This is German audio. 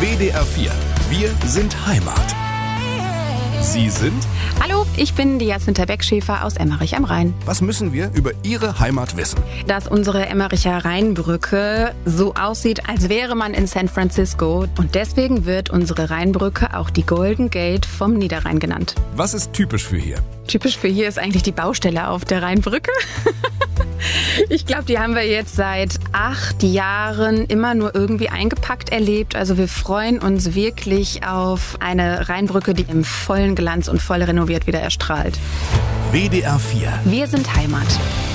WDR 4. Wir sind Heimat. Sie sind? Hallo, ich bin die Jacinta Beckschäfer aus Emmerich am Rhein. Was müssen wir über Ihre Heimat wissen? Dass unsere Emmericher Rheinbrücke so aussieht, als wäre man in San Francisco. Und deswegen wird unsere Rheinbrücke auch die Golden Gate vom Niederrhein genannt. Was ist typisch für hier? Typisch für hier ist eigentlich die Baustelle auf der Rheinbrücke. Ich glaube, die haben wir jetzt seit 8 Jahren immer nur irgendwie eingepackt erlebt. Also wir freuen uns wirklich auf eine Rheinbrücke, die im vollen Glanz und voll renoviert wieder erstrahlt. WDR 4. Wir sind Heimat.